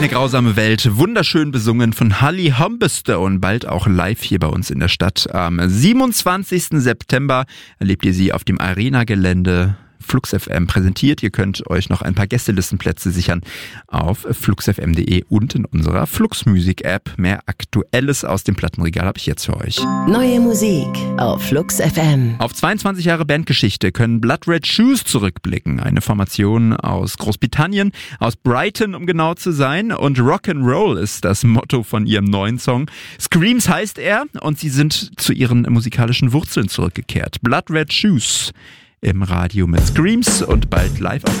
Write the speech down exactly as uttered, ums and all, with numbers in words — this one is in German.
Eine grausame Welt, wunderschön besungen von Holly Humberstone, bald auch live hier bei uns in der Stadt. Am siebenundzwanzigsten September erlebt ihr sie auf dem Arena-Gelände. Flux F M präsentiert. Ihr könnt euch noch ein paar Gästelistenplätze sichern auf flux f m punkt de und in unserer Flux Music App. Mehr Aktuelles aus dem Plattenregal habe ich jetzt für euch. Neue Musik auf Flux F M. Auf zweiundzwanzig Jahre Bandgeschichte können Blood Red Shoes zurückblicken. Eine Formation aus Großbritannien, aus Brighton, um genau zu sein. Und Rock'n'Roll ist das Motto von ihrem neuen Song. Screams heißt er und sie sind zu ihren musikalischen Wurzeln zurückgekehrt. Blood Red Shoes im Radio mit Screams und bald live auf